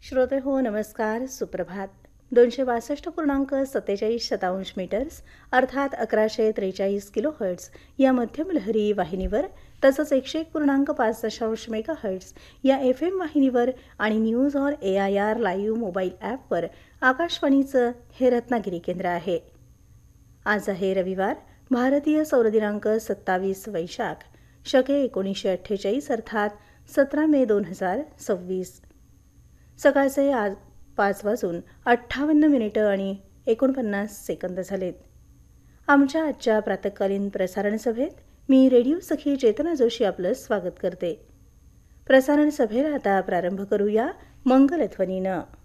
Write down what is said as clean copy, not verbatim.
श्रोते हो नमस्कार, सुप्रभात. 262.47 मीटर्स अर्थात 1143 किलोहर्ट्ज या मध्यम लहरी वाहिनीवर तसंच 101.5 मेगाहर्ट्ज या FM वाहिनीवर आणि news on AIR live mobile ॲपवर आकाशवाणीचं हे रत्नागिरी केंद्र आहे. आज आहे रविवार, भारतीय सौर दिनांक 27 वैशाख शके 1948 अर्थात 17 मे 2026. सकाळचे आज 5:58 आणि 49 झालेत. आमच्या आजच्या प्रातःकालीन प्रसारण सभेत मी रेडिओ सखी चेतना जोशी आपलं स्वागत करते. प्रसारण सभेला आता प्रारंभ करूया मंगलध्वनीनं.